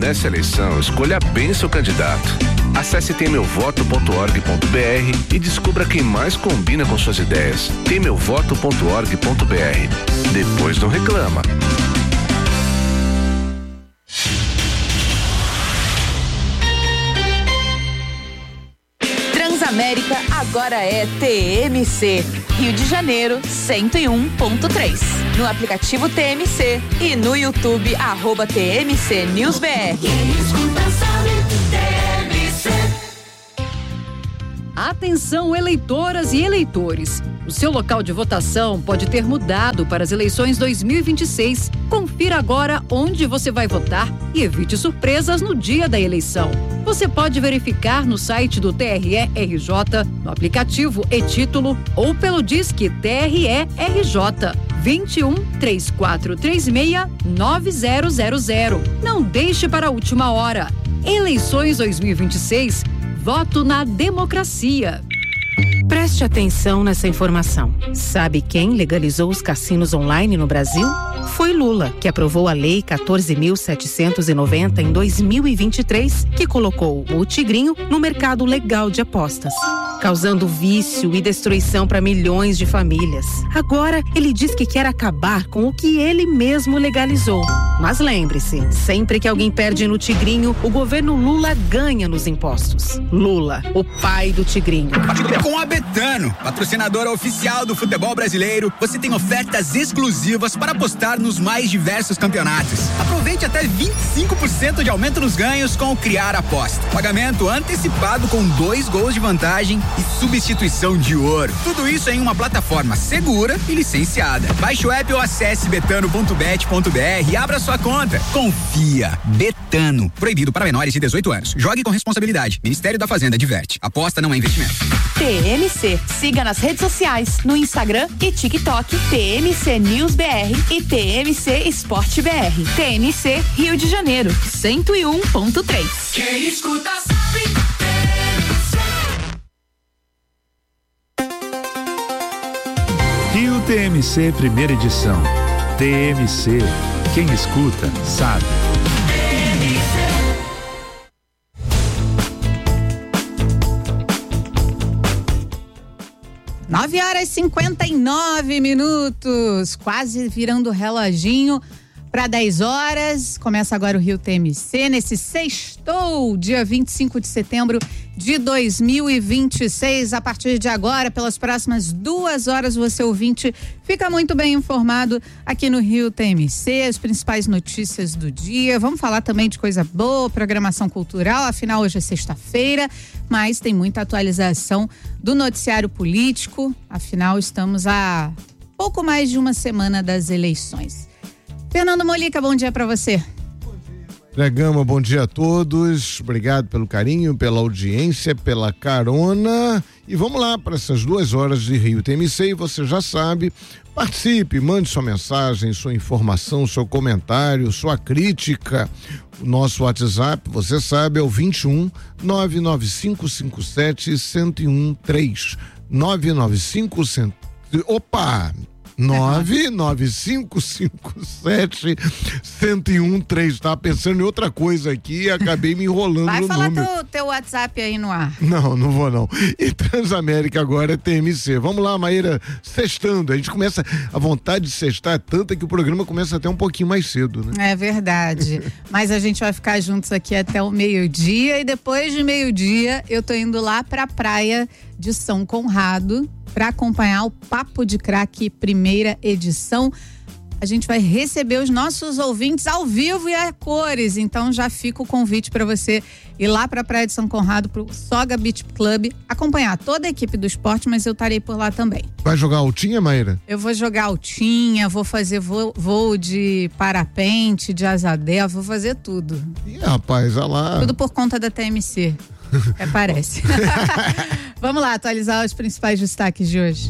Nessa eleição, escolha bem seu candidato. Acesse temeuvoto.org.br e descubra quem mais combina com suas ideias. temeuvoto.org.br. Depois não reclama. Transamérica agora é TMC. Rio de Janeiro 101.3. No aplicativo TMC e no YouTube @TMC News BR. Atenção, eleitoras e eleitores. O seu local de votação pode ter mudado para as eleições 2026. Confira agora onde você vai votar e evite surpresas no dia da eleição. Você pode verificar no site do TRE-RJ, no aplicativo e-Título ou pelo Disque TRE-RJ 21 3436 9000. Não deixe para a última hora. Eleições 2026. Voto na democracia. Preste atenção nessa informação. Sabe quem legalizou os cassinos online no Brasil? Foi Lula, que aprovou a Lei 14.790 em 2023, que colocou o Tigrinho no mercado legal de apostas, causando vício e destruição para milhões de famílias. Agora, ele diz que quer acabar com o que ele mesmo legalizou. Mas lembre-se, sempre que alguém perde no Tigrinho, o governo Lula ganha nos impostos. Lula, o pai do Tigrinho. Com a Betano, patrocinadora oficial do futebol brasileiro, você tem ofertas exclusivas para apostar nos mais diversos campeonatos. Aproveite até 25% de aumento nos ganhos com o Criar Aposta. Pagamento antecipado com 2 gols de vantagem e substituição de ouro. Tudo isso em uma plataforma segura e licenciada. Baixe o app ou acesse betano.bet.br e abra sua conta. Confia. Betano. Proibido para menores de 18 anos. Jogue com responsabilidade. Ministério da Fazenda diverte. Aposta não é investimento. TMC. Siga nas redes sociais, no Instagram e TikTok, TMC News BR e TMC Esporte BR. TMC Rio de Janeiro, 101.3. Quem escuta sabe. Rio TMC, primeira edição. TMC, quem escuta sabe. 9h59, quase virando o reloginho para 10 horas. Começa agora o Rio TMC, nesse sextou, dia 25 de setembro de 2026. A partir de agora, pelas próximas 2 horas, você ouvinte fica muito bem informado aqui no Rio TMC, as principais notícias do dia. Vamos falar também de coisa boa, programação cultural, afinal hoje é sexta-feira, mas tem muita atualização do noticiário político, afinal estamos a pouco mais de uma semana das eleições. Fernando Molica, bom dia para você. Gama, bom dia a todos, obrigado pelo carinho, pela audiência, pela carona, e vamos lá para essas 2 horas de Rio TMC. E você já sabe, participe, mande sua mensagem, sua informação, seu comentário, sua crítica. O nosso WhatsApp, você sabe, é o 21 99557 1013 995 opa! 99557 1013. Tava pensando em outra coisa aqui e acabei me enrolando no número. Vai falar teu WhatsApp aí no ar. Não vou não. E Transamérica agora é TMC. Vamos lá, Maíra, sextando. A gente começa, a vontade de sextar é tanta que o programa começa até um pouquinho mais cedo, né? É verdade. Mas a gente vai ficar juntos aqui até o meio-dia e depois de meio-dia eu tô indo lá pra praia de São Conrado para acompanhar o Papo de Craque primeira edição. A gente vai receber os nossos ouvintes ao vivo e a cores, então já fica o convite para você ir lá para a Praia de São Conrado, pro Soga Beach Club, acompanhar toda a equipe do esporte, mas eu estarei por lá também. Vai jogar altinha, Maíra? Eu vou jogar altinha, vou fazer voo de parapente, de asa delta, vou fazer tudo. Ih, rapaz, olha lá. Tudo por conta da TMC. Parece. Vamos lá, atualizar os principais destaques de hoje.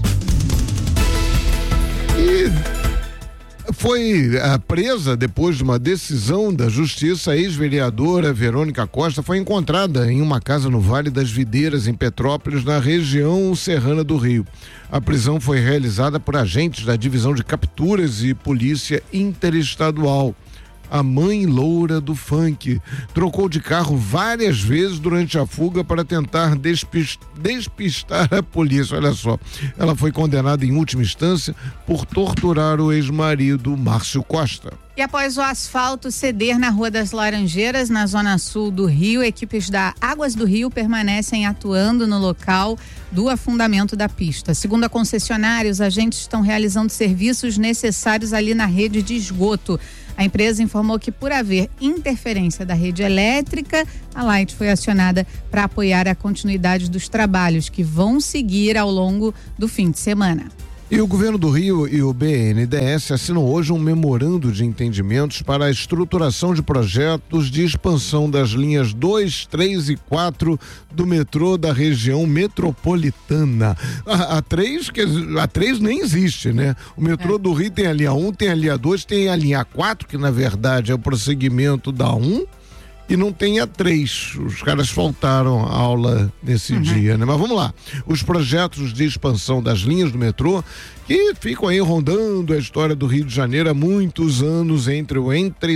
E foi presa depois de uma decisão da justiça. A ex-vereadora Verônica Costa foi encontrada em uma casa no Vale das Videiras, em Petrópolis, na região serrana do Rio. A prisão foi realizada por agentes da Divisão de Capturas e Polícia Interestadual. a mãe loura do funk. Trocou de carro várias vezes durante a fuga para tentar despistar a polícia. Olha só, ela foi condenada em última instância por torturar o ex-marido Márcio Costa. E após o asfalto ceder na Rua das Laranjeiras, na zona sul do Rio, equipes da Águas do Rio permanecem atuando no local do afundamento da pista. Segundo a concessionária, os agentes estão realizando serviços necessários ali na rede de esgoto. A empresa informou que, por haver interferência da rede elétrica, a Light foi acionada para apoiar a continuidade dos trabalhos que vão seguir ao longo do fim de semana. E o Governo do Rio e o BNDES assinam hoje um memorando de entendimentos para a estruturação de projetos de expansão das linhas 2, 3 e 4 do metrô da região metropolitana. A 3 nem existe, né? O metrô do Rio tem a linha 1, tem a linha 2, tem a linha 4, que na verdade é o prosseguimento da 1. E não tem a 3, os caras faltaram a aula nesse dia, né? Mas vamos lá, os projetos de expansão das linhas do metrô que ficam aí rondando a história do Rio de Janeiro há muitos anos, entre o entra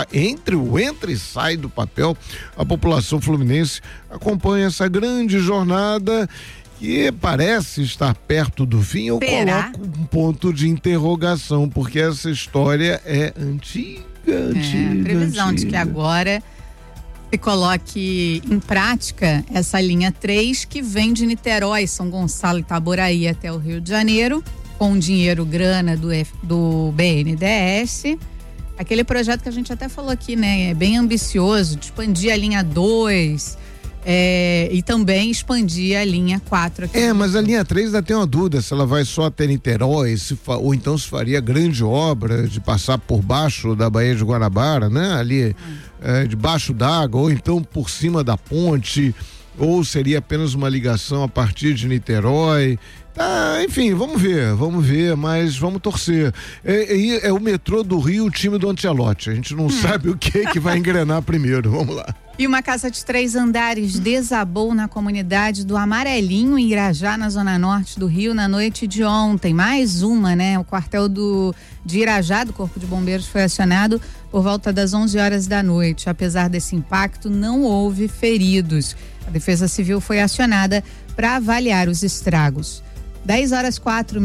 e sai do papel. A população fluminense acompanha essa grande jornada que parece estar perto do fim. Eu coloco um ponto de interrogação, porque essa história é antiga. A previsão de que agora se coloque em prática essa linha 3 que vem de Niterói, São Gonçalo e Itaboraí até o Rio de Janeiro, com dinheiro, grana do BNDES. Aquele projeto que a gente até falou aqui, né? É bem ambicioso, de expandir a linha 2 e também expandir a linha 4 aqui. Mas a linha 3 ainda tem uma dúvida, se ela vai só até Niterói, ou então se faria grande obra de passar por baixo da Baía de Guanabara, né? Ali debaixo d'água, ou então por cima da ponte, ou seria apenas uma ligação a partir de Niterói. Enfim, vamos ver, mas vamos torcer. É o metrô do Rio, o time do Ancelotti. A gente não sabe o que vai engrenar primeiro. Vamos lá. E uma casa de 3 andares desabou na comunidade do Amarelinho, em Irajá, na zona norte do Rio, na noite de ontem. Mais uma, né? O quartel de Irajá, do Corpo de Bombeiros, foi acionado por volta das 11 horas da noite. Apesar desse impacto, não houve feridos. A Defesa Civil foi acionada para avaliar os estragos. 10h04.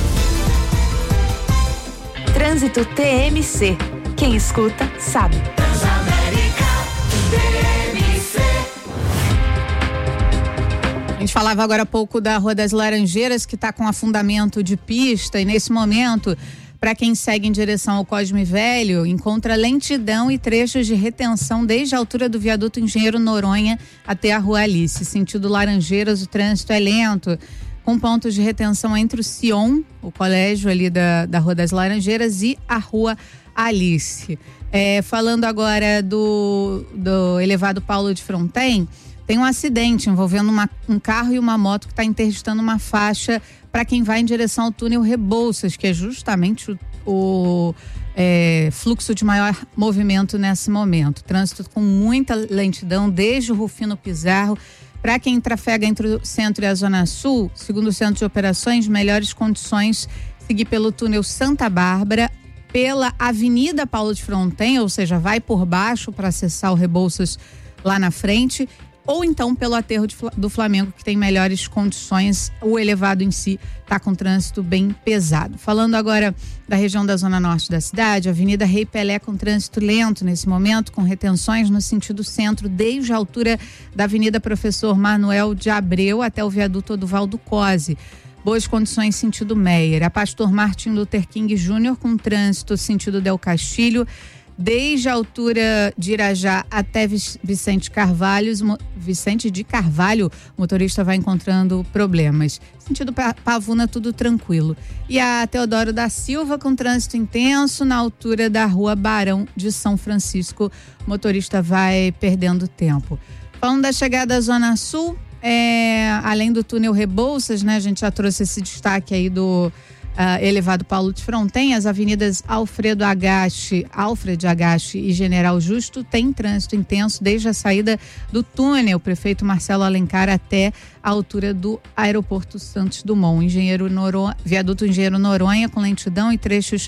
Trânsito TMC. Quem escuta, sabe. A gente falava agora há pouco da Rua das Laranjeiras, que está com afundamento de pista, e nesse momento, para quem segue em direção ao Cosme Velho, encontra lentidão e trechos de retenção desde a altura do viaduto Engenheiro Noronha até a Rua Alice. Sentido Laranjeiras, o trânsito é lento, com pontos de retenção entre o Sion, o colégio ali da Rua das Laranjeiras, e a Rua Alice. Falando agora do elevado Paulo de Fronten, tem um acidente envolvendo um carro e uma moto que está interditando uma faixa para quem vai em direção ao túnel Rebouças, que é justamente o fluxo de maior movimento nesse momento. Trânsito com muita lentidão desde o Rufino Pizarro. Para quem trafega entre o centro e a zona sul, segundo o Centro de Operações, melhores condições seguir pelo túnel Santa Bárbara, pela Avenida Paulo de Fronten, ou seja, vai por baixo para acessar o Rebouças lá na frente, ou então pelo aterro do Flamengo, que tem melhores condições. O elevado em si está com trânsito bem pesado. Falando agora da região da zona norte da cidade, a Avenida Rei Pelé com trânsito lento nesse momento, com retenções no sentido centro, desde a altura da Avenida Professor Manuel de Abreu até o viaduto Oduvaldo Cosi. Boas condições sentido Meier. A Pastor Martin Luther King Jr. com trânsito sentido Del Castilho, desde a altura de Irajá até Vicente de Carvalho, o motorista vai encontrando problemas. Sentido Pavuna, tudo tranquilo. E a Teodoro da Silva com trânsito intenso na altura da Rua Barão de São Francisco, o motorista vai perdendo tempo. Falando da chegada à Zona Sul, além do túnel Rebouças, né? A gente já trouxe esse destaque aí do elevado Paulo de Fronten, as avenidas Alfred Agache e General Justo tem trânsito intenso desde a saída do túnel, o prefeito Marcelo Alencar, até a altura do aeroporto Santos Dumont. Viaduto Engenheiro Noronha com lentidão e trechos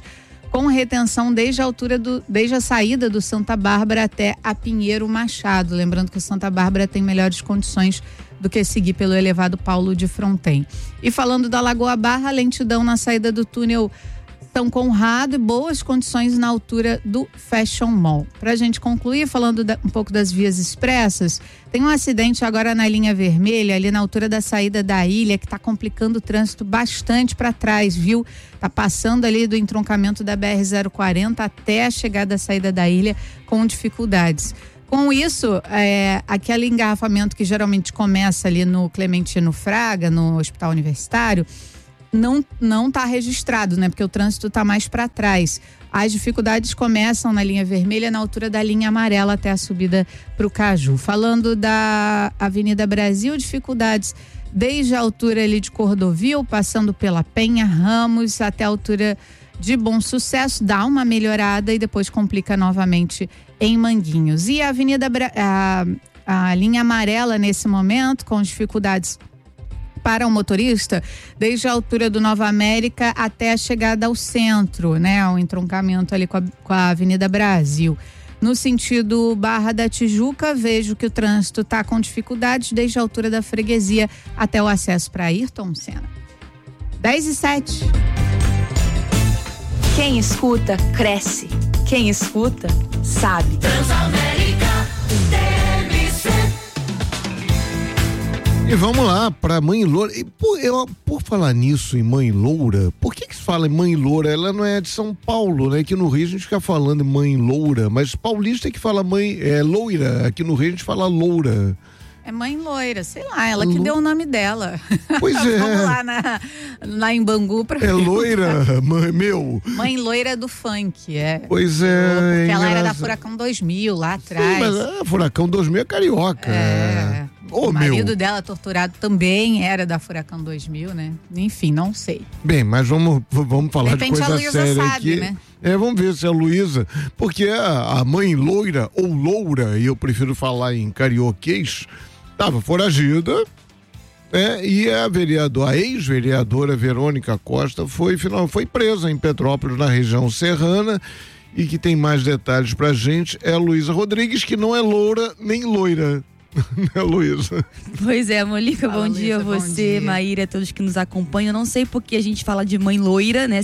com retenção desde a saída do Santa Bárbara até a Pinheiro Machado. Lembrando que o Santa Bárbara tem melhores condições do que seguir pelo elevado Paulo de Fronten. E falando da Lagoa Barra, lentidão na saída do túnel São Conrado e boas condições na altura do Fashion Mall. Pra gente concluir, falando um pouco das vias expressas, tem um acidente agora na linha vermelha, ali na altura da saída da ilha, que tá complicando o trânsito bastante para trás, viu? Tá passando ali do entroncamento da BR-040 até a chegada da saída da ilha com dificuldades. Com isso, aquele engarrafamento que geralmente começa ali no Clementino Fraga, no Hospital Universitário, não está registrado, né? Porque o trânsito está mais para trás. As dificuldades começam na linha vermelha, na altura da linha amarela até a subida para o Caju. Falando da Avenida Brasil, dificuldades desde a altura ali de Cordovil, passando pela Penha, Ramos, até a altura de Bom Sucesso, dá uma melhorada e depois complica novamente em Manguinhos. E a Avenida a linha amarela nesse momento, com dificuldades para o motorista, desde a altura do Nova América até a chegada ao centro, né? O entroncamento ali com a Avenida Brasil. No sentido Barra da Tijuca, vejo que o trânsito está com dificuldades desde a altura da Freguesia até o acesso para Ayrton Senna. 10:07. Quem escuta, cresce. Quem escuta, sabe. Transamérica TMC. E vamos lá para Mãe Loura. E por falar nisso, em Mãe Loura, por que se fala em Mãe Loura? Ela não é de São Paulo, né? Aqui no Rio a gente fica falando em Mãe Loura, mas paulista é que fala mãe loira. Aqui no Rio a gente fala loura. É Mãe Loira, sei lá, ela que deu o nome dela. Pois é. Vamos lá em Bangu pra É loira, meu. Mãe Loira do funk, Pois é. Porque ela era da Furacão 2000, lá atrás. Sim, mas Furacão 2000 é carioca. O marido dela, torturado, também era da Furacão 2000, né? Enfim, não sei. Bem, mas vamos falar de coisa séria sabe, aqui. Né? Vamos ver se é a Luísa, porque a Mãe Loira ou Loura, e eu prefiro falar em carioquês, estava foragida, e a ex-vereadora Verônica Costa foi presa em Petrópolis, na região serrana, e que tem mais detalhes pra gente é a Luísa Rodrigues, que não é loura nem loira. Né, Luísa? Pois é, Molica, bom dia a Luísa, você, Maíra, a todos que nos acompanham. Não sei porque a gente fala de Mãe Loira, né?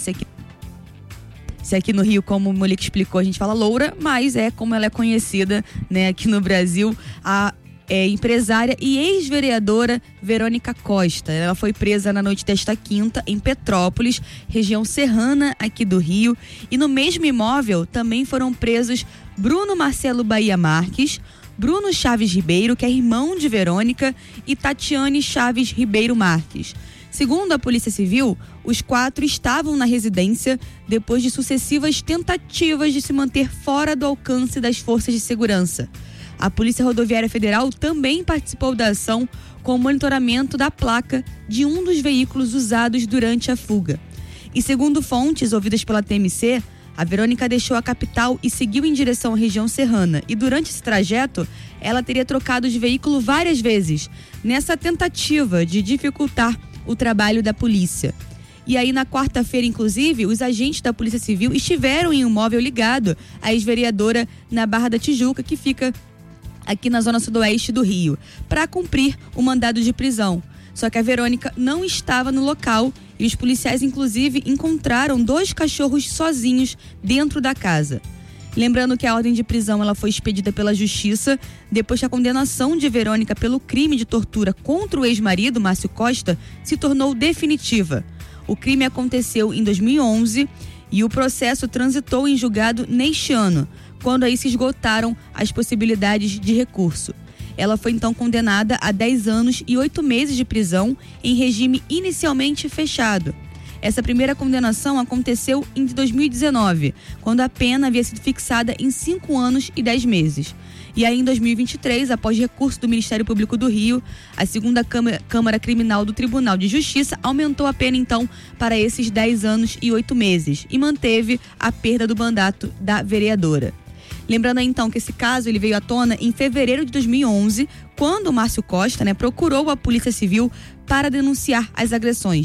Se aqui no Rio, como o Molica explicou, a gente fala loura, mas é como ela é conhecida, né, aqui no Brasil, a empresária e ex-vereadora Verônica Costa. Ela foi presa na noite desta quinta em Petrópolis, região serrana aqui do Rio, e no mesmo imóvel também foram presos Bruno Marcelo Bahia Marques, Bruno Chaves Ribeiro, que é irmão de Verônica, e Tatiane Chaves Ribeiro Marques. Segundo a Polícia Civil, os 4 estavam na residência depois de sucessivas tentativas de se manter fora do alcance das forças de segurança. A Polícia Rodoviária Federal também participou da ação com o monitoramento da placa de um dos veículos usados durante a fuga. E segundo fontes ouvidas pela TMC, a Verônica deixou a capital e seguiu em direção à região serrana. E durante esse trajeto, ela teria trocado de veículo várias vezes, nessa tentativa de dificultar o trabalho da polícia. E aí, na quarta-feira, inclusive, os agentes da Polícia Civil estiveram em um móvel ligado à ex-vereadora na Barra da Tijuca, que fica aqui na zona sudoeste do Rio, para cumprir o mandado de prisão. Só que a Verônica não estava no local e os policiais, inclusive, encontraram 2 cachorros sozinhos dentro da casa. Lembrando que a ordem de prisão ela foi expedida pela Justiça depois que a condenação de Verônica pelo crime de tortura contra o ex-marido, Márcio Costa, se tornou definitiva. O crime aconteceu em 2011 e o processo transitou em julgado neste ano, quando aí se esgotaram as possibilidades de recurso. Ela foi então condenada a 10 anos e 8 meses de prisão em regime inicialmente fechado. Essa primeira condenação aconteceu em 2019, quando a pena havia sido fixada em 5 anos e 10 meses. E aí, em 2023, após recurso do Ministério Público do Rio, a segunda Câmara Criminal do Tribunal de Justiça aumentou a pena, então, para esses 10 anos e 8 meses e manteve a perda do mandato da vereadora. Lembrando aí, então, que esse caso ele veio à tona em fevereiro de 2011, quando o Márcio Costa, procurou a Polícia Civil para denunciar as agressões.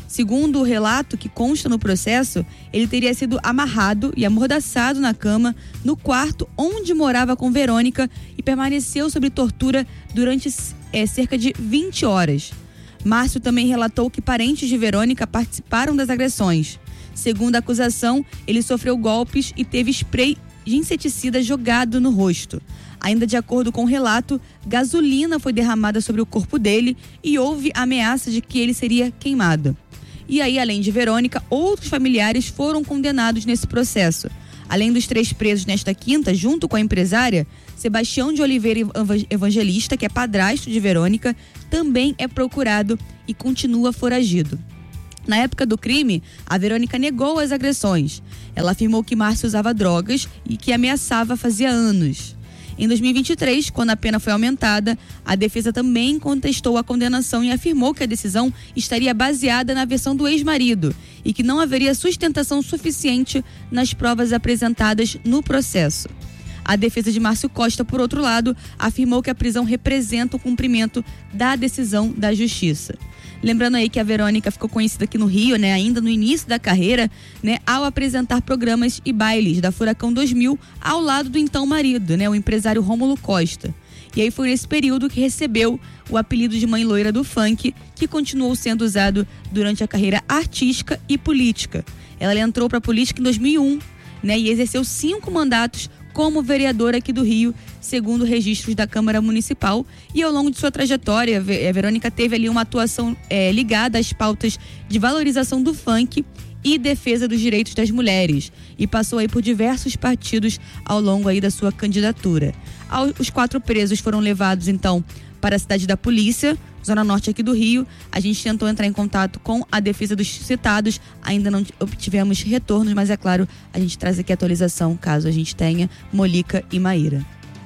Segundo o relato que consta no processo, ele teria sido amarrado e amordaçado na cama no quarto onde morava com Verônica e permaneceu sob tortura durante cerca de 20 horas. Márcio também relatou que parentes de Verônica participaram das agressões. Segundo a acusação, ele sofreu golpes e teve spray de inseticida jogado no rosto. Ainda de acordo com o relato, gasolina foi derramada sobre o corpo dele e houve ameaça de que ele seria queimado. E aí, além de Verônica, outros familiares foram condenados nesse processo. Além dos 3 presos nesta quinta, junto com a empresária, Sebastião de Oliveira Evangelista, que é padrasto de Verônica, também é procurado e continua foragido. Na época do crime, a Verônica negou as agressões. Ela afirmou que Márcio usava drogas e que ameaçava fazia anos. Em 2023, quando a pena foi aumentada, a defesa também contestou a condenação e afirmou que a decisão estaria baseada na versão do ex-marido e que não haveria sustentação suficiente nas provas apresentadas no processo. A defesa de Márcio Costa, por outro lado, afirmou que a prisão representa o cumprimento da decisão da justiça. Lembrando aí que a Verônica ficou conhecida aqui no Rio, né, ainda no início da carreira, né, ao apresentar programas e bailes da Furacão 2000 ao lado do então marido, né, o empresário Rômulo Costa. E aí foi nesse período que recebeu o apelido de mãe loira do funk, que continuou sendo usado durante a carreira artística e política. Ela entrou para a política em 2001, né, e exerceu 5 mandatos como vereadora aqui do Rio, segundo registros da Câmara Municipal. E ao longo de sua trajetória, a Verônica teve ali uma atuação ligada às pautas de valorização do funk e defesa dos direitos das mulheres. E passou aí por diversos partidos ao longo aí da sua candidatura. Os 4 presos foram levados, então, para a cidade da Polícia, Zona Norte aqui do Rio. A gente tentou entrar em contato com a defesa dos citados, ainda não obtivemos retornos, mas é claro, a gente traz aqui a atualização, caso a gente tenha, Molica e Maíra.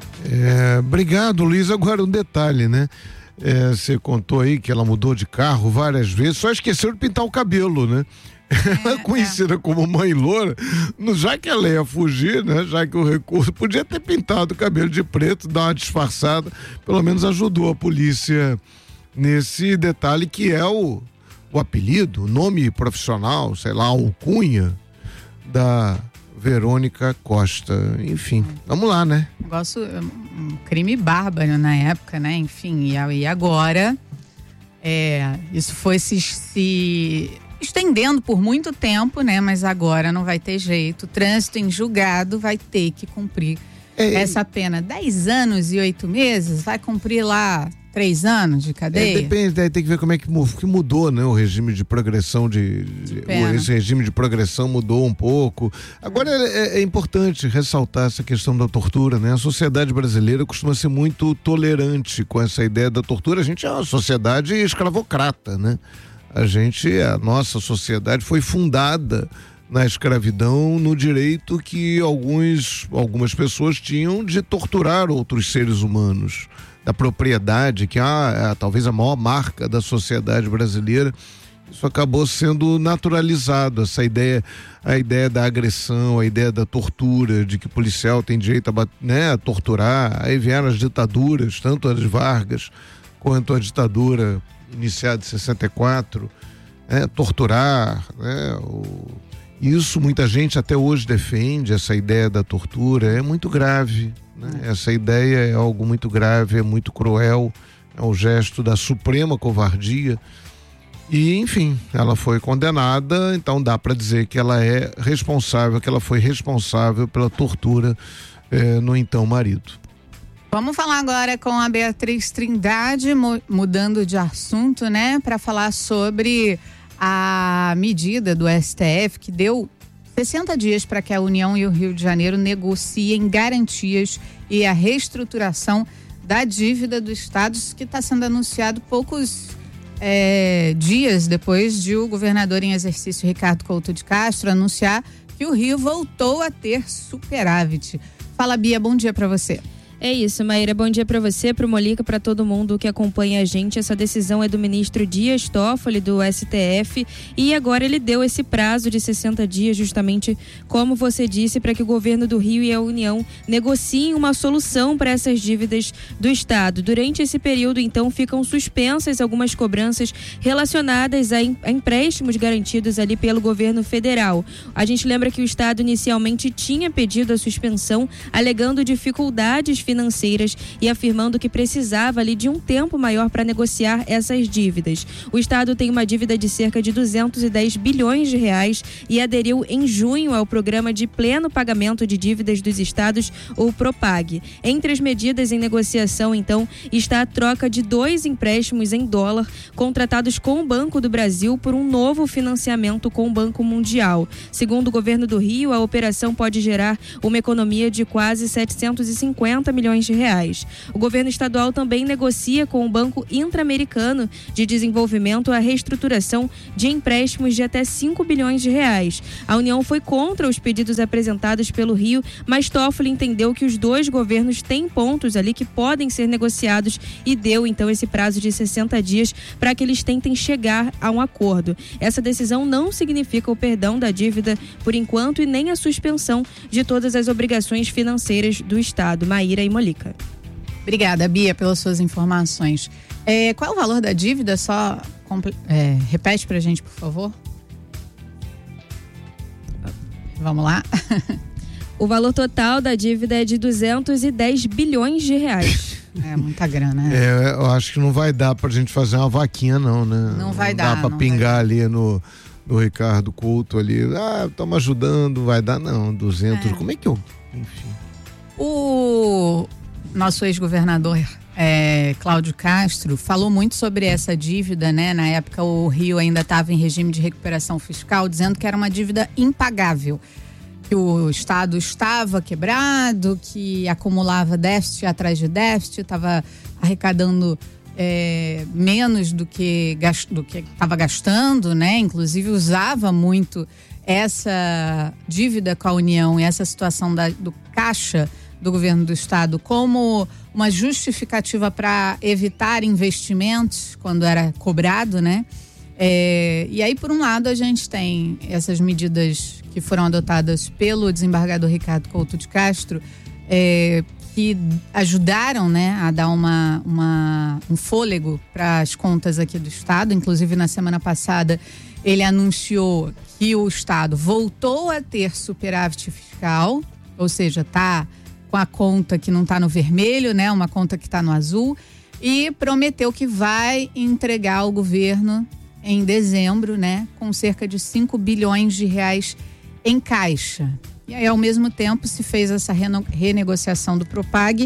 Obrigado, Luiz. Agora um detalhe, né? Você contou aí que ela mudou de carro várias vezes, só esqueceu de pintar o cabelo, né? Ela é conhecida como mãe loura, já que ela ia fugir, né? Já que o recurso podia ter pintado o cabelo de preto, dar uma disfarçada, pelo menos ajudou a polícia nesse detalhe que é o apelido, o nome profissional, sei lá, alcunha da Verônica Costa. Enfim, vamos lá, né? Um crime bárbaro na época, né? Enfim, e agora isso foi se estendendo por muito tempo, né? Mas agora não vai ter jeito. O trânsito em julgado vai ter que cumprir essa pena. 10 anos e 8 meses, vai cumprir lá 3 anos de cadeia? Depende, tem que ver como é que mudou, né? O regime de progressão esse regime de progressão mudou um pouco. Agora é importante ressaltar essa questão da tortura, né? A sociedade brasileira costuma ser muito tolerante com essa ideia da tortura. A gente é uma sociedade escravocrata, né? A nossa sociedade foi fundada na escravidão, no direito que algumas pessoas tinham de torturar outros seres humanos, da propriedade, que é talvez a maior marca da sociedade brasileira. Isso acabou sendo naturalizado, a ideia da agressão, a ideia da tortura, de que o policial tem direito a torturar. Aí vieram as ditaduras, tanto as Vargas quanto a ditadura iniciada em 64, torturar, né? Isso muita gente até hoje defende, essa ideia da tortura, é muito grave, né? Essa ideia é algo muito grave, é muito cruel, é um gesto da suprema covardia. E, enfim, ela foi condenada, então dá para dizer que ela que ela foi responsável pela tortura no então marido. Vamos falar agora com a Beatriz Trindade, mudando de assunto, né? Para falar sobre a medida do STF que deu 60 dias para que a União e o Rio de Janeiro negociem garantias e a reestruturação da dívida do Estado, que está sendo anunciado poucos dias depois de o governador em exercício Ricardo Couto de Castro anunciar que o Rio voltou a ter superávit. Fala, Bia, bom dia para você. É isso, Maíra. Bom dia para você, para o Molica, para todo mundo que acompanha a gente. Essa decisão é do ministro Dias Toffoli, do STF, e agora ele deu esse prazo de 60 dias, justamente como você disse, para que o governo do Rio e a União negociem uma solução para essas dívidas do Estado. Durante esse período, então, ficam suspensas algumas cobranças relacionadas a empréstimos garantidos ali pelo governo federal. A gente lembra que o Estado inicialmente tinha pedido a suspensão, alegando dificuldades financeiras e afirmando que precisava ali de um tempo maior para negociar essas dívidas. O Estado tem uma dívida de cerca de 210 bilhões de reais e aderiu em junho ao Programa de Pleno Pagamento de Dívidas dos Estados, ou PROPAG. Entre as medidas em negociação, então, está a troca de 2 empréstimos em dólar contratados com o Banco do Brasil por um novo financiamento com o Banco Mundial. Segundo o governo do Rio, a operação pode gerar uma economia de quase 750 milhões de reais. O governo estadual também negocia com o Banco Interamericano de Desenvolvimento a reestruturação de empréstimos de até 5 bilhões de reais. A União foi contra os pedidos apresentados pelo Rio, mas Toffoli entendeu que os dois governos têm pontos ali que podem ser negociados e deu então esse prazo de 60 dias para que eles tentem chegar a um acordo. Essa decisão não significa o perdão da dívida por enquanto e nem a suspensão de todas as obrigações financeiras do Estado. Maíra e Molica. Obrigada, Bia, pelas suas informações. Qual é o valor da dívida? Só repete pra gente, por favor. Vamos lá. O valor total da dívida é de 210 bilhões de reais. É muita grana. Eu acho que não vai dar pra gente fazer uma vaquinha, não, né? Não vai dar. Dá pra pingar ali no Ricardo Couto ali. Estamos ajudando, vai dar não. 200, como é que eu... Enfim. O nosso ex-governador Cláudio Castro falou muito sobre essa dívida, né? Na época o Rio ainda estava em regime de recuperação fiscal, dizendo que era uma dívida impagável, que o Estado estava quebrado, que acumulava déficit atrás de déficit, estava arrecadando menos do que estava gastando, né? Inclusive usava muito essa dívida com a União e essa situação do caixa do governo do Estado como uma justificativa para evitar investimentos quando era cobrado, né? E aí, por um lado, a gente tem essas medidas que foram adotadas pelo desembargador Ricardo Couto de Castro, que ajudaram, né, a dar um fôlego para as contas aqui do Estado. Inclusive, na semana passada, ele anunciou que o Estado voltou a ter superávit fiscal, ou seja, está com a conta que não está no vermelho, né, uma conta que está no azul, e prometeu que vai entregar ao governo em dezembro, né, com cerca de 5 bilhões de reais em caixa. E aí, ao mesmo tempo, se fez essa renegociação do PROPAG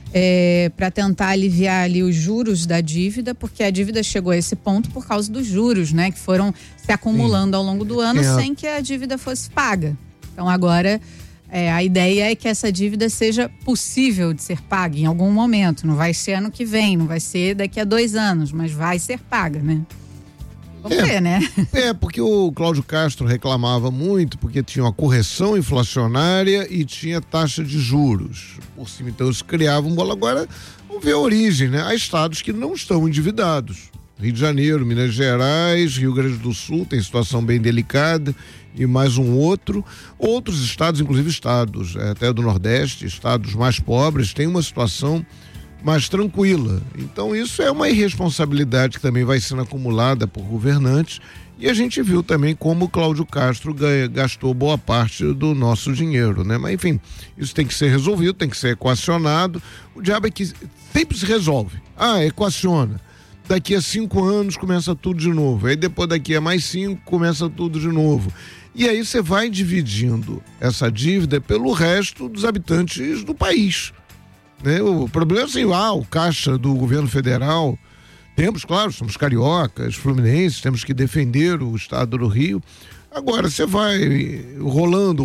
para tentar aliviar ali os juros da dívida, porque a dívida chegou a esse ponto por causa dos juros, né, que foram se acumulando ao longo do ano sem que a dívida fosse paga. Então, agora, a ideia é que essa dívida seja possível de ser paga em algum momento. Não vai ser ano que vem, não vai ser daqui a 2 anos, mas vai ser paga, né? Vamos ver, né? Porque o Cláudio Castro reclamava muito, porque tinha uma correção inflacionária e tinha taxa de juros por cima. Então, eles criavam bola. Agora, vamos ver a origem, né? Há estados que não estão endividados. Rio de Janeiro, Minas Gerais, Rio Grande do Sul tem situação bem delicada e mais um outro. Outros estados, inclusive estados até do Nordeste, estados mais pobres, têm uma situação mais tranquila. Então isso é uma irresponsabilidade que também vai sendo acumulada por governantes, e a gente viu também como o Cláudio Castro gastou boa parte do nosso dinheiro, né? Mas enfim, isso tem que ser resolvido, tem que ser equacionado. O diabo é que sempre se resolve. Equaciona. Daqui a 5 anos começa tudo de novo. Aí depois daqui a mais 5 começa tudo de novo. E aí você vai dividindo essa dívida pelo resto dos habitantes do país. Né? O problema é assim, o caixa do governo federal, temos, claro, somos cariocas, fluminenses, temos que defender o estado do Rio. Agora, você vai rolando,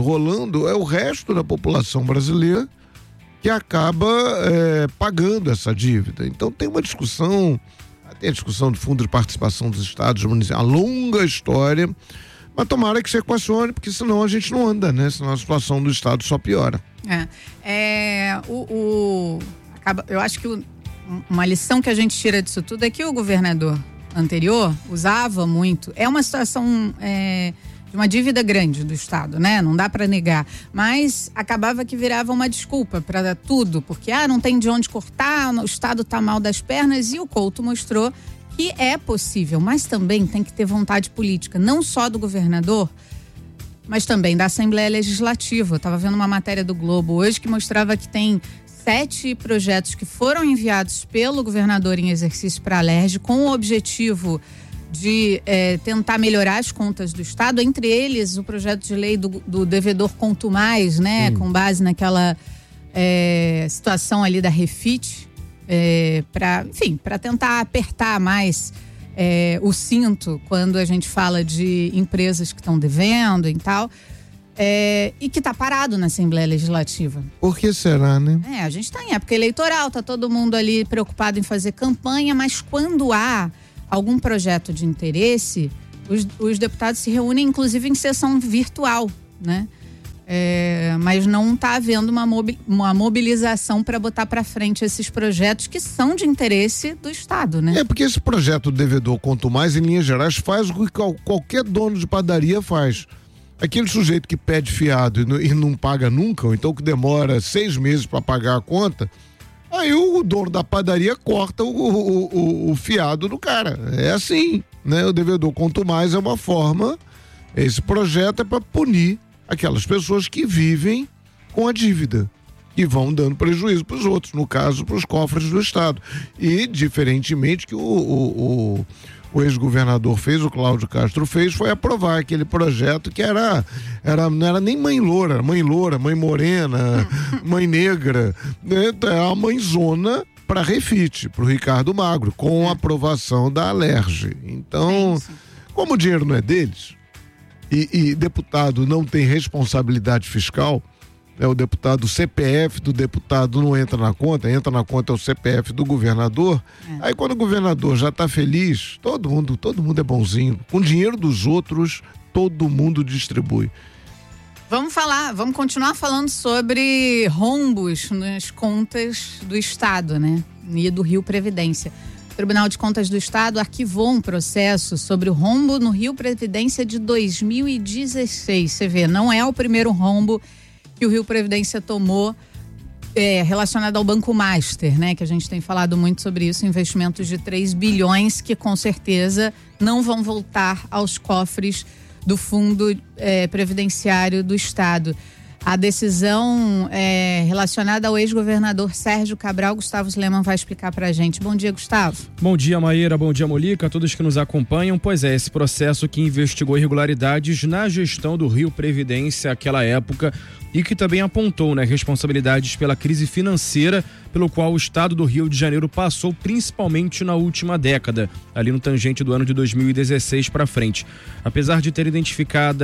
é o resto da população brasileira que acaba pagando essa dívida. Então tem uma discussão, tem a discussão do Fundo de Participação dos Estados Municipais, a longa história, mas tomara que se equacione, porque senão a gente não anda, né? Senão a situação do Estado só piora. Eu acho que uma lição que a gente tira disso tudo é que o governador anterior usava muito. É uma situação de uma dívida grande do Estado, né? Não dá para negar. Mas acabava que virava uma desculpa para tudo, porque não tem de onde cortar, o Estado tá mal das pernas, e o Couto mostrou que é possível, mas também tem que ter vontade política, não só do governador, mas também da Assembleia Legislativa. Eu estava vendo uma matéria do Globo hoje que mostrava que tem 7 projetos que foram enviados pelo governador em exercício para a Alerj com o objetivo de tentar melhorar as contas do Estado, entre eles o projeto de lei do devedor conto mais, né? Com base naquela situação ali da Refit, para tentar apertar mais o cinto quando a gente fala de empresas que estão devendo e tal. E que está parado na Assembleia Legislativa. Por que será, né? A gente está em época eleitoral, tá todo mundo ali preocupado em fazer campanha, mas quando há algum projeto de interesse, os deputados se reúnem inclusive em sessão virtual, né? Mas não está havendo uma mobilização para botar para frente esses projetos que são de interesse do Estado, né? Porque esse projeto do devedor conto mais, em linhas gerais, faz o que qualquer dono de padaria faz. Aquele sujeito que pede fiado e não paga nunca, ou então que demora 6 meses para pagar a conta, aí o dono da padaria corta o fiado do cara. É assim, né? O devedor conto mais é uma forma, esse projeto é para punir aquelas pessoas que vivem com a dívida e vão dando prejuízo para os outros, no caso, para os cofres do Estado. E, diferentemente que o ex-governador fez, o Cláudio Castro fez, foi aprovar aquele projeto que não era nem mãe loura, mãe morena, mãe negra, né? É a mãezona para Refit, para o Ricardo Magro, com a aprovação da Alerj. Então, como o dinheiro não é deles, e deputado não tem responsabilidade fiscal, o deputado, o CPF do deputado não entra na conta é o CPF do governador. Aí quando o governador já está feliz, todo mundo é bonzinho. Com dinheiro dos outros, todo mundo distribui. Vamos continuar falando sobre rombos nas contas do Estado, né? E do Rio Previdência. O Tribunal de Contas do Estado arquivou um processo sobre o rombo no Rio Previdência de 2016. Você vê, não é o primeiro rombo que o Rio Previdência tomou relacionado ao Banco Master, né? Que a gente tem falado muito sobre isso, investimentos de 3 bilhões que com certeza não vão voltar aos cofres do Fundo Previdenciário do Estado. A decisão relacionada ao ex-governador Sérgio Cabral, Gustavo Sleman vai explicar pra gente. Bom dia, Gustavo. Bom dia, Maíra. Bom dia, Molica, a todos que nos acompanham. Pois é, esse processo que investigou irregularidades na gestão do Rio Previdência naquela época e que também apontou, né, responsabilidades pela crise financeira pelo qual o estado do Rio de Janeiro passou, principalmente na última década, ali no tangente do ano de 2016 para frente. Apesar de ter identificado,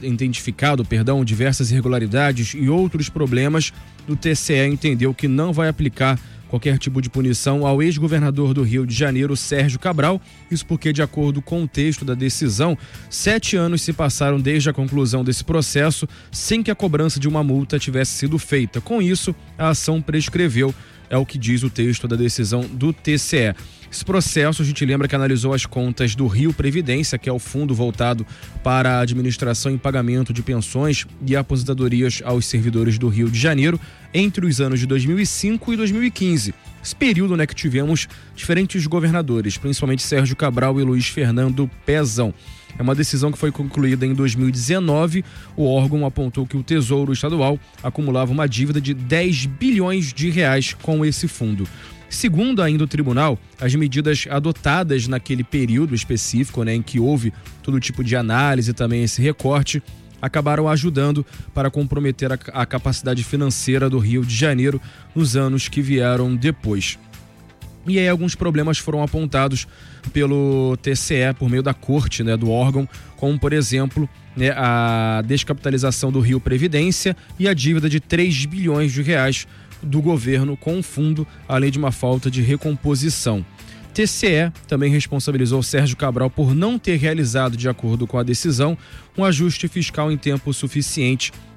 diversas irregularidades e outros problemas, o TCE entendeu que não vai aplicar qualquer tipo de punição ao ex-governador do Rio de Janeiro, Sérgio Cabral. Isso porque, de acordo com o texto da decisão, 7 anos se passaram desde a conclusão desse processo sem que a cobrança de uma multa tivesse sido feita. Com isso, a ação prescreveu, é o que diz o texto da decisão do TCE. Esse processo, a gente lembra que analisou as contas do Rio Previdência, que é o fundo voltado para a administração e pagamento de pensões e aposentadorias aos servidores do Rio de Janeiro, entre os anos de 2005 e 2015. Esse período, né, que tivemos diferentes governadores, principalmente Sérgio Cabral e Luiz Fernando Pezão. É uma decisão que foi concluída em 2019. O órgão apontou que o Tesouro Estadual acumulava uma dívida de 10 bilhões de reais com esse fundo. Segundo ainda o tribunal, as medidas adotadas naquele período específico, né, em que houve todo tipo de análise e também esse recorte, acabaram ajudando para comprometer a capacidade financeira do Rio de Janeiro nos anos que vieram depois. E aí alguns problemas foram apontados pelo TCE por meio da corte, né, do órgão, como por exemplo, né, a descapitalização do Rio Previdência e a dívida de 3 bilhões de reais do governo com o fundo, além de uma falta de recomposição. TCE também responsabilizou Sérgio Cabral por não ter realizado, de acordo com a decisão, um ajuste fiscal em tempo suficiente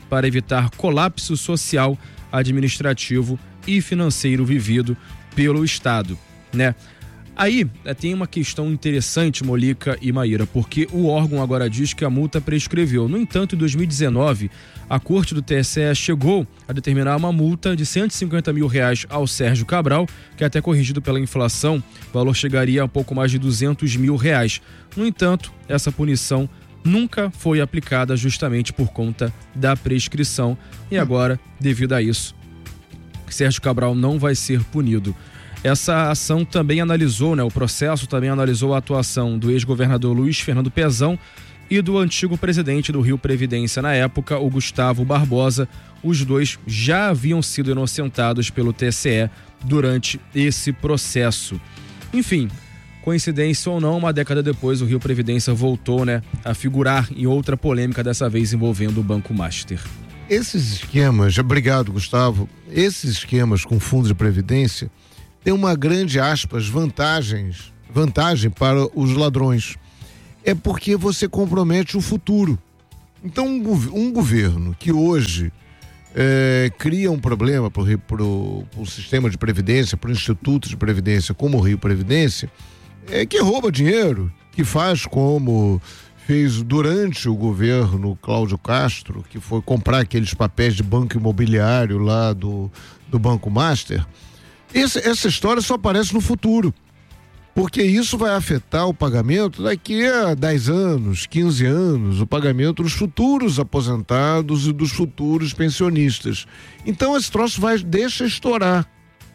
para evitar colapso social, administrativo e financeiro vivido pelo Estado, né? Aí tem uma questão interessante, Molica e Maíra, porque o órgão agora diz que a multa prescreveu. No entanto, em 2019, a Corte do TSE chegou a determinar uma multa de R$150 mil ao Sérgio Cabral, que até corrigido pela inflação, o valor chegaria a um pouco mais de R$200 mil. No entanto, essa punição nunca foi aplicada justamente por conta da prescrição. E agora, devido a isso, Sérgio Cabral não vai ser punido. Essa ação também analisou, o processo também analisou a atuação do ex-governador Luiz Fernando Pezão e do antigo presidente do Rio Previdência na época, o Gustavo Barbosa. Os dois já haviam sido inocentados pelo TSE durante esse processo. Enfim, coincidência ou não, uma década depois o Rio Previdência voltou, a figurar em outra polêmica, dessa vez envolvendo o Banco Master. Esses esquemas, obrigado Gustavo, esses esquemas com fundos de previdência tem uma grande, aspas, vantagem para os ladrões. É porque você compromete o futuro. Então, um governo que hoje cria um problema para o sistema de previdência, para o Instituto de Previdência, como o Rio Previdência, que rouba dinheiro, que faz como fez durante o governo Cláudio Castro, que foi comprar aqueles papéis de banco imobiliário lá do Banco Master. Essa história só aparece no futuro, porque isso vai afetar o pagamento daqui a 10 anos, 15 anos, o pagamento dos futuros aposentados e dos futuros pensionistas. Então esse troço deixa estourar,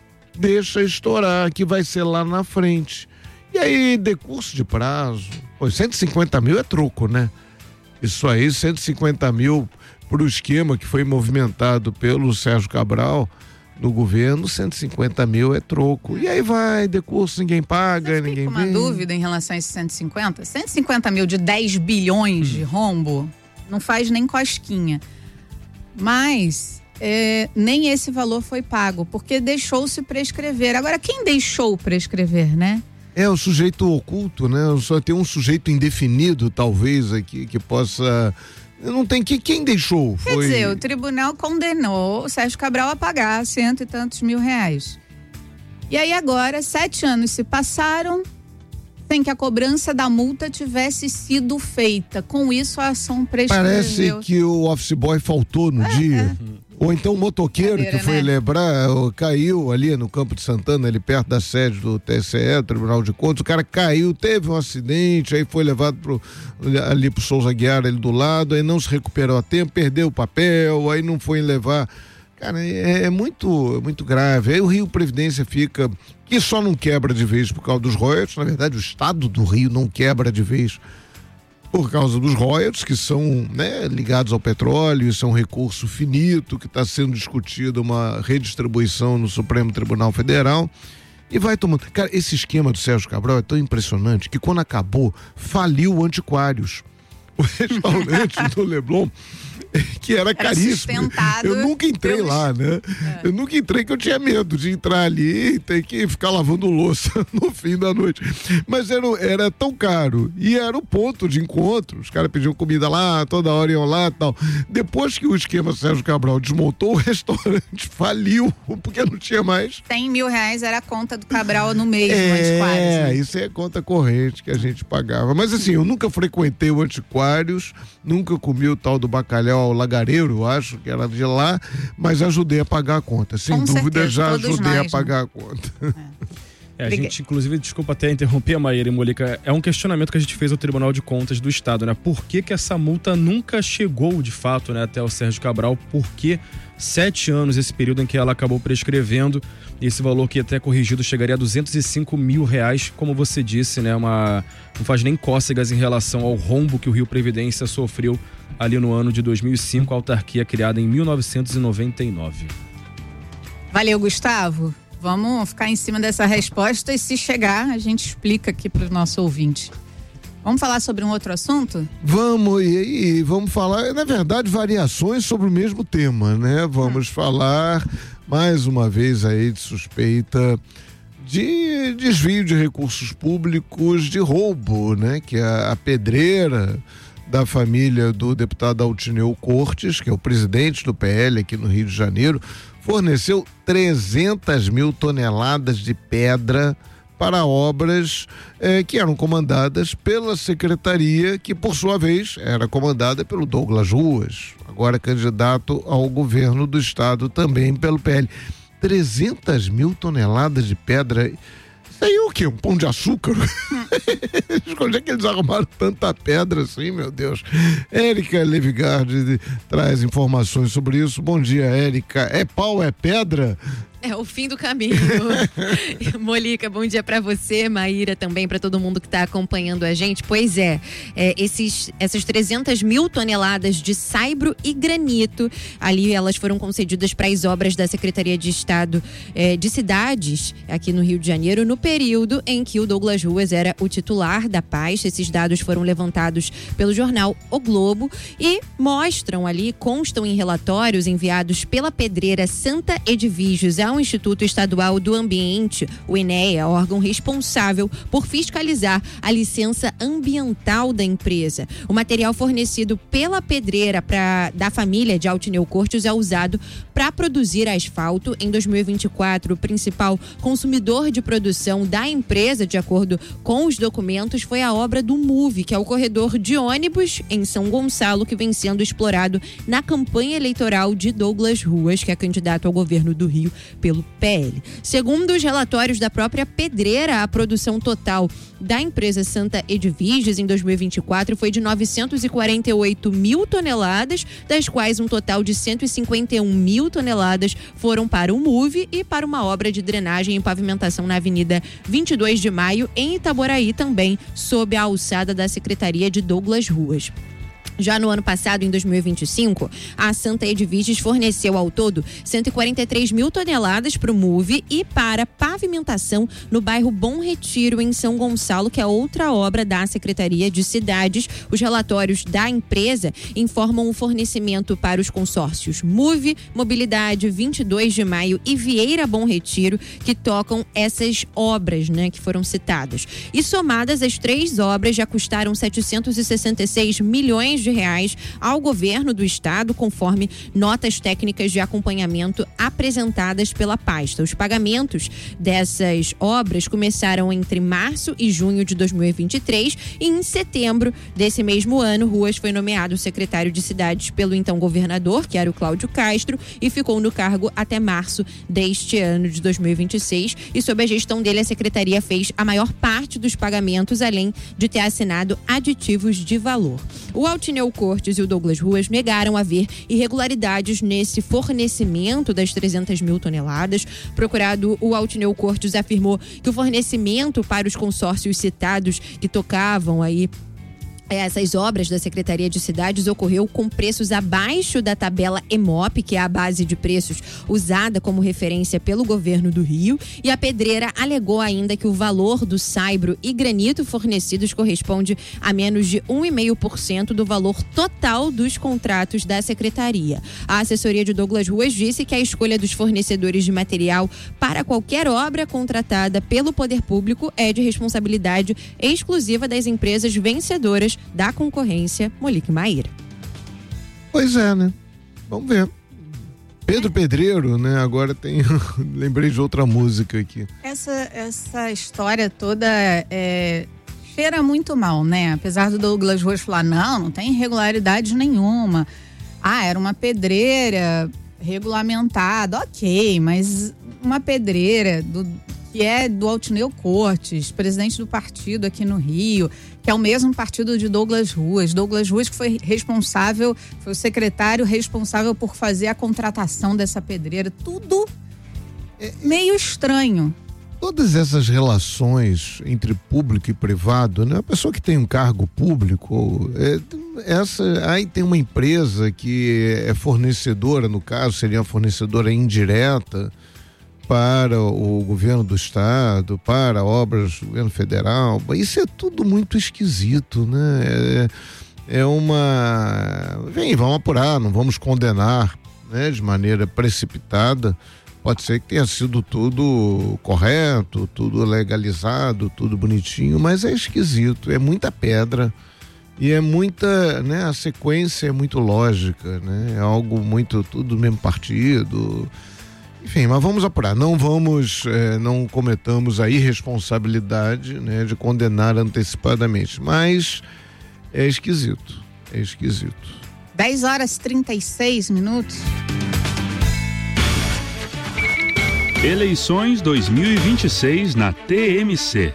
que vai ser lá na frente. E aí, decurso de prazo, 150 mil é troco, né? Isso aí, 150 mil para o esquema que foi movimentado pelo Sérgio Cabral no governo, 150 mil é troco. E aí vai, decurso, ninguém paga, ninguém vê. Uma dúvida em relação a esses 150? 150 mil de 10 bilhões de rombo não faz nem cosquinha. Mas nem esse valor foi pago, porque deixou-se prescrever. Agora, quem deixou prescrever, né? É o sujeito oculto, né? Só tem um sujeito indefinido, talvez, aqui, que possa... Não tem quem deixou. Quer dizer, o tribunal condenou o Sérgio Cabral a pagar 100 e tantos mil reais. E aí agora, 7 anos se passaram sem que a cobrança da multa tivesse sido feita. Com isso, a ação prescreveu. Parece que o office boy faltou no dia. Ou então o motoqueiro que foi lembrar, caiu ali no Campo de Santana, ali perto da sede do TSE, Tribunal de Contas, o cara caiu, teve um acidente, aí foi levado ali pro Souza Aguiar, ali do lado, aí não se recuperou a tempo, perdeu o papel, aí não foi levar. Cara, é muito grave. Aí o Rio Previdência fica, que só não quebra de vez por causa dos royalties, na verdade o Estado do Rio não quebra de vez por causa dos royalties, que são ligados ao petróleo, isso é um recurso finito, que está sendo discutido uma redistribuição no Supremo Tribunal Federal, e vai tomando. Cara, esse esquema do Sérgio Cabral é tão impressionante que quando acabou, faliu o Antiquários. O restaurante do Leblon, que era caríssimo. Eu nunca entrei lá, né? Eu nunca entrei, que eu tinha medo de entrar ali e ter que ficar lavando louça no fim da noite. Mas era tão caro e era o ponto de encontro. Os caras pediam comida lá, toda hora iam lá e tal. Depois que o esquema Sérgio Cabral desmontou, o restaurante faliu, porque não tinha mais. 100 mil reais era a conta do Cabral no mês do Antiquários. Isso é conta corrente que a gente pagava. Mas assim, eu nunca frequentei o Antiquários, nunca comi o tal do bacalhau ao lagareiro, acho que era de lá, mas ajudei a pagar a conta. Sem dúvida, já ajudei a pagar a conta. A gente, inclusive, desculpa até interromper a Maíra e Molica, é um questionamento que a gente fez ao Tribunal de Contas do Estado, né? Por que essa multa nunca chegou, de fato, até o Sérgio Cabral? Por que 7 anos, esse período em que ela acabou prescrevendo, esse valor que até corrigido chegaria a 205 mil reais, como você disse, né? Não faz nem cócegas em relação ao rombo que o Rio Previdência sofreu ali no ano de 2005, a autarquia criada em 1999. Valeu, Gustavo. Vamos ficar em cima dessa resposta e se chegar, a gente explica aqui para o nosso ouvinte. Vamos falar sobre um outro assunto? Vamos, e vamos falar, na verdade, variações sobre o mesmo tema, né? Vamos falar mais uma vez aí de suspeita de desvio de recursos públicos, de roubo, né? Que a pedreira da família do deputado Altineu Cortes, que é o presidente do PL aqui no Rio de Janeiro, forneceu 300 mil toneladas de pedra para obras que eram comandadas pela secretaria, que por sua vez era comandada pelo Douglas Ruas, agora candidato ao governo do estado também pelo PL. 300 mil toneladas de pedra. Isso aí é o quê? Um pão de açúcar? Onde é que eles arrumaram tanta pedra assim, meu Deus? Érica Levigardi traz informações sobre isso. Bom dia, Érica. É pau, é pedra? É o fim do caminho. Molica, bom dia pra você, Maíra, também pra todo mundo que tá acompanhando a gente. Pois é, essas 300 mil toneladas de saibro e granito, ali elas foram concedidas para as obras da Secretaria de Estado de Cidades, aqui no Rio de Janeiro, no período em que o Douglas Ruas era o titular da pasta. Esses dados foram levantados pelo jornal O Globo e constam em relatórios enviados pela pedreira Santa Edviges ao Instituto Estadual do Ambiente, o INEA, órgão responsável por fiscalizar a licença ambiental da empresa. O material fornecido pela pedreira da família de Altineu Cortes é usado para produzir asfalto. Em 2024, o principal consumidor de produção da empresa, de acordo com os documentos, foi a obra do MUV, que é o corredor de ônibus em São Gonçalo, que vem sendo explorado na campanha eleitoral de Douglas Ruas, que é candidato ao governo do Rio pelo PL. Segundo os relatórios da própria pedreira, a produção total da empresa Santa Edviges em 2024 foi de 948 mil toneladas, das quais um total de 151 mil toneladas foram para o MUV e para uma obra de drenagem e pavimentação na Avenida 22 de Maio, em Itaboraí, também sob a alçada da Secretaria de Douglas Ruas. Já no ano passado, em 2025, a Santa Edviges forneceu ao todo 143 mil toneladas para o MUV e para pavimentação no bairro Bom Retiro, em São Gonçalo, que é outra obra da Secretaria de Cidades. Os relatórios da empresa informam o fornecimento para os consórcios MUV, Mobilidade, 22 de Maio e Vieira Bom Retiro, que tocam essas obras, que foram citadas. E somadas, as três obras já custaram 766 milhões de reais ao governo do estado, conforme notas técnicas de acompanhamento apresentadas pela pasta. Os pagamentos dessas obras começaram entre março e junho de 2023 e em setembro desse mesmo ano, Ruas foi nomeado secretário de Cidades pelo então governador, que era o Cláudio Castro, e ficou no cargo até março deste ano de 2026, e sob a gestão dele a secretaria fez a maior parte dos pagamentos, além de ter assinado aditivos de valor. O Altineu Cortes e o Douglas Ruas negaram haver irregularidades nesse fornecimento das 300 mil toneladas. Procurado, o Altineu Cortes afirmou que o fornecimento para os consórcios citados que tocavam aí essas obras da Secretaria de Cidades ocorreu com preços abaixo da tabela EMOP, que é a base de preços usada como referência pelo governo do Rio, e a pedreira alegou ainda que o valor do saibro e granito fornecidos corresponde a menos de 1,5% do valor total dos contratos da Secretaria. A assessoria de Douglas Ruas disse que a escolha dos fornecedores de material para qualquer obra contratada pelo poder público é de responsabilidade exclusiva das empresas vencedoras da concorrência. Molique Maíra. Pois é, né? Vamos ver. Pedro Pedreiro, né? Agora tem... Lembrei de outra música aqui. Essa história toda cheira muito mal, né? Apesar do Douglas Ruas falar, não tem irregularidade nenhuma. Era uma pedreira regulamentada, ok, mas uma pedreira que é do Altineu Cortes, presidente do partido aqui no Rio, que é o mesmo partido de Douglas Ruas. Douglas Ruas que foi o secretário responsável por fazer a contratação dessa pedreira. Tudo meio estranho. Todas essas relações entre público e privado, né? A pessoa que tem um cargo público, aí tem uma empresa que é fornecedora, no caso, seria uma fornecedora indireta para o governo do estado, para obras do governo federal. Isso é tudo muito esquisito, né? Vamos apurar, não vamos condenar, né, de maneira precipitada. Pode ser que tenha sido tudo correto, tudo legalizado, tudo bonitinho, mas é esquisito, é muita pedra, E é muita, né? A sequência é muito lógica, né? É algo muito, tudo do mesmo partido. Enfim, mas vamos apurar. Não cometamos a irresponsabilidade, né? De condenar antecipadamente. Mas é esquisito. 10h36. Eleições 2026 na TMC.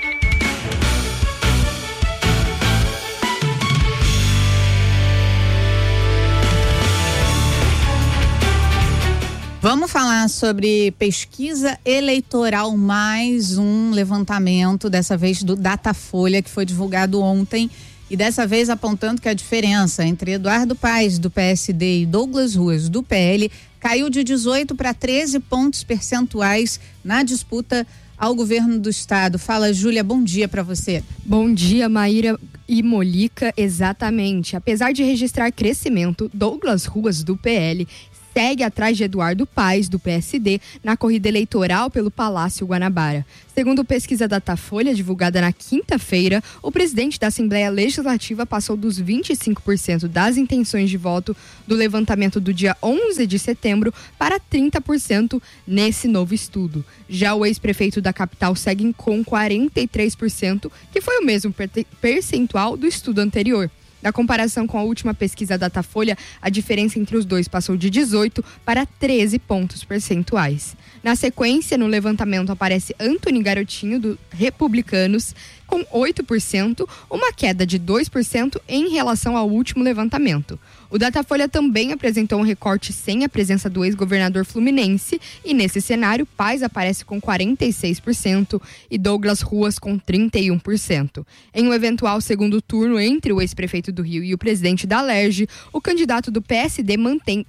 Vamos falar sobre pesquisa eleitoral, mais um levantamento, dessa vez do Datafolha, que foi divulgado ontem, e dessa vez apontando que a diferença entre Eduardo Paes, do PSD, e Douglas Ruas, do PL, caiu de 18 para 13 pontos percentuais na disputa ao governo do estado. Fala, Júlia, bom dia para você. Bom dia, Maíra e Molica, exatamente. Apesar de registrar crescimento, Douglas Ruas, do PL, segue atrás de Eduardo Paes, do PSD, na corrida eleitoral pelo Palácio Guanabara. Segundo pesquisa Datafolha, divulgada na quinta-feira, o presidente da Assembleia Legislativa passou dos 25% das intenções de voto do levantamento do dia 11 de setembro para 30% nesse novo estudo. Já o ex-prefeito da capital segue com 43%, que foi o mesmo percentual do estudo anterior. Na comparação com a última pesquisa Datafolha, a diferença entre os dois passou de 18 para 13 pontos percentuais. Na sequência, no levantamento aparece Antony Garotinho, do Republicanos, com 8%, uma queda de 2% em relação ao último levantamento. O Datafolha também apresentou um recorte sem a presença do ex-governador fluminense e, nesse cenário, Paes aparece com 46% e Douglas Ruas com 31%. Em um eventual segundo turno entre o ex-prefeito do Rio e o presidente da Alerj, o candidato do PSD mantém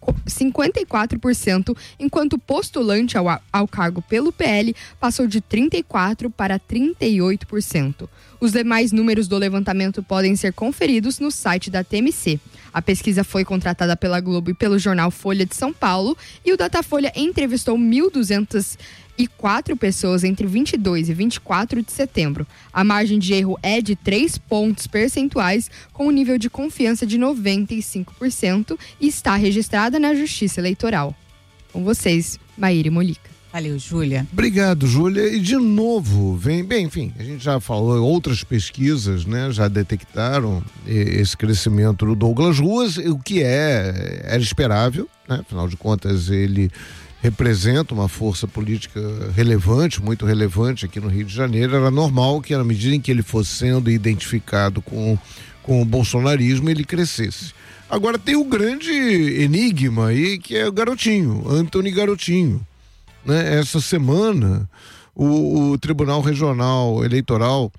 54%, enquanto o postulante ao cargo pelo PL passou de 34% para 38%. Os demais números do levantamento podem ser conferidos no site da TMC. A pesquisa foi contratada pela Globo e pelo jornal Folha de São Paulo e o Datafolha entrevistou 1.204 pessoas entre 22 e 24 de setembro. A margem de erro é de 3 pontos percentuais, com um nível de confiança de 95% e está registrada na Justiça Eleitoral. Com vocês, Maíra e Molica. Valeu, Júlia. Obrigado, Júlia. E de novo, enfim, a gente já falou, outras pesquisas, né, já detectaram esse crescimento do Douglas Ruas, o que era esperável, né? Afinal de contas, ele representa uma força política relevante, muito relevante aqui no Rio de Janeiro. Era normal que, na medida em que ele fosse sendo identificado com o bolsonarismo, ele crescesse. Agora tem o grande enigma aí, que é o Garotinho, Antony Garotinho. Né? Essa semana, o Tribunal Regional Eleitoral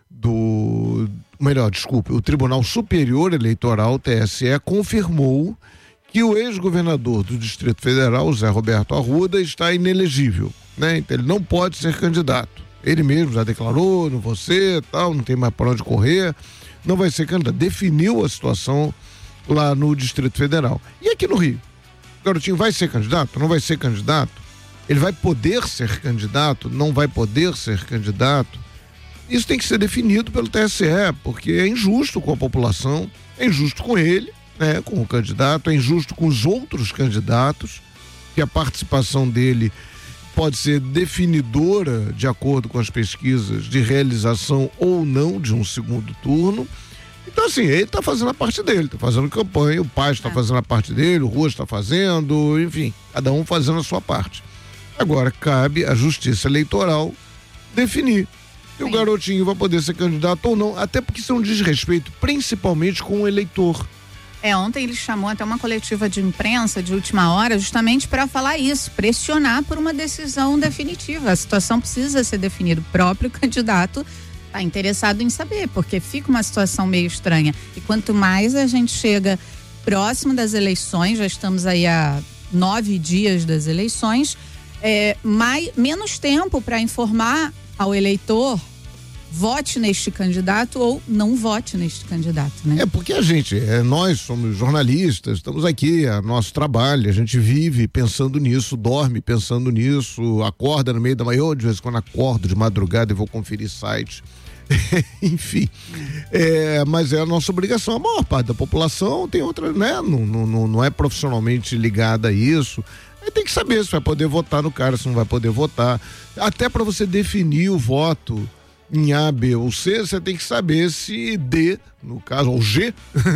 o Tribunal Superior Eleitoral, TSE, confirmou que o ex-governador do Distrito Federal, Zé Roberto Arruda, está inelegível, né? Então ele não pode ser candidato. Ele mesmo já declarou, não vou ser, tal, não tem mais para onde correr, não vai ser candidato. Definiu a situação lá no Distrito Federal. E aqui no Rio? O Garotinho vai ser candidato? Não vai ser candidato? Ele vai poder ser candidato? Não vai poder ser candidato? Isso tem que ser definido pelo TSE, porque é injusto com a população, é injusto com ele, né, com o candidato, é injusto com os outros candidatos, que a participação dele pode ser definidora, de acordo com as pesquisas, de realização ou não de um segundo turno. Então, assim, ele está fazendo a parte dele, está fazendo campanha, o Paes está fazendo a parte dele, o Ruas está fazendo, enfim, cada um fazendo a sua parte. Agora, cabe à Justiça Eleitoral definir se o Garotinho vai poder ser candidato ou não, até porque isso é um desrespeito, principalmente com o eleitor. Ontem ele chamou até uma coletiva de imprensa de última hora justamente para falar isso, pressionar por uma decisão definitiva. A situação precisa ser definida. O próprio candidato está interessado em saber, porque fica uma situação meio estranha. E quanto mais a gente chega próximo das eleições, já estamos aí há 9 dias das eleições, menos tempo para informar ao eleitor vote neste candidato ou não vote neste candidato, né? É porque nós somos jornalistas, estamos aqui, é nosso trabalho, a gente vive pensando nisso, dorme pensando nisso, acorda no meio da manhã, de vez em quando acordo de madrugada e vou conferir sites. Enfim, mas é a nossa obrigação. A maior parte da população tem outra, né? Não é profissionalmente ligada a isso. Aí tem que saber se vai poder votar no cara, se não vai poder votar. Até para você definir o voto em A, B ou C, você tem que saber se D, no caso, ou G,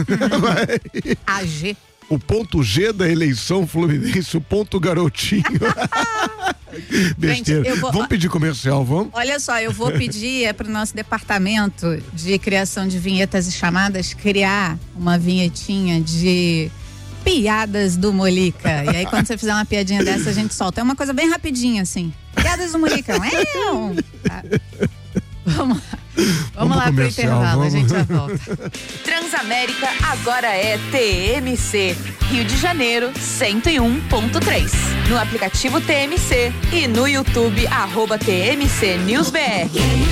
AG. O ponto G da eleição Fluminense, o ponto garotinho. Besteira. Gente, vamos pedir comercial, vamos? Olha só, eu vou pedir para o nosso departamento de criação de vinhetas e chamadas criar uma vinhetinha de piadas do Molica. E aí quando você fizer uma piadinha dessa, a gente solta. É uma coisa bem rapidinha, assim. Piadas do Molica. Tá. Vamos lá pro intervalo, a gente já volta. Transamérica agora é TMC, Rio de Janeiro 101.3. No aplicativo TMC e no YouTube @TMC News BR.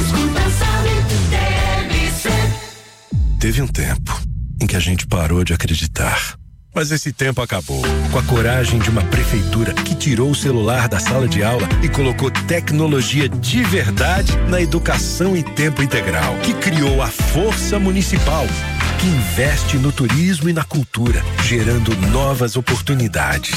Teve um tempo em que a gente parou de acreditar. Mas esse tempo acabou. Com a coragem de uma prefeitura que tirou o celular da sala de aula e colocou tecnologia de verdade na educação em tempo integral. Que criou a Força Municipal, que investe no turismo e na cultura, gerando novas oportunidades.